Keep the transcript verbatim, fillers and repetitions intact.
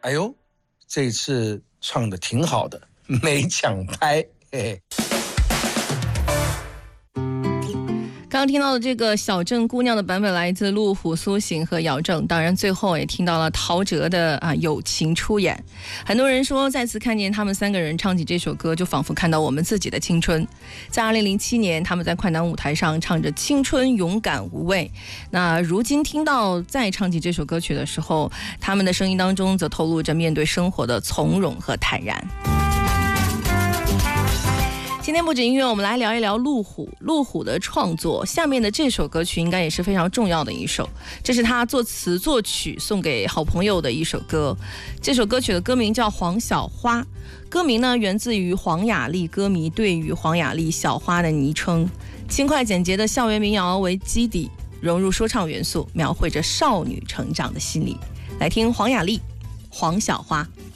哎呦，这次唱的挺好的，没抢拍，嘿嘿。 刚刚听到的这个小镇姑娘的版本来自陆虎、苏醒和姚正，当然最后也听到了陶喆的啊友情出演。很多人说再次看见他们三个人唱起这首歌，就仿佛看到我们自己的青春。在二零零七年，他们在快男舞台上唱着青春勇敢无畏，那如今听到再唱起这首歌曲的时候，他们的声音当中则透露着面对生活的从容和坦然。今天不止音乐，我们来聊一聊陆虎。陆虎的创作，下面的这首歌曲应该也是非常重要的一首，这是他作词作曲送给好朋友的一首歌。这首歌曲的歌名叫《黄小花》，歌名呢源自于黄雅莉歌迷对于黄雅莉小花的昵称。轻快简洁的校园民谣为基底，融入说唱元素，描绘着少女成长的心理。来听黄雅莉《黄小花》。